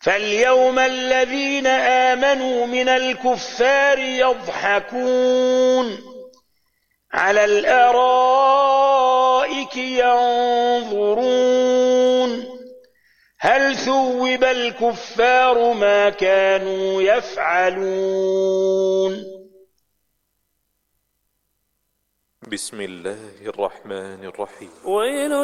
فاليوم الذين آمنوا من الكفار يضحكون على الأرائك ينظرون هل ثوب الكفار ما كانوا يفعلون. بسم الله الرحمن الرحيم. ويل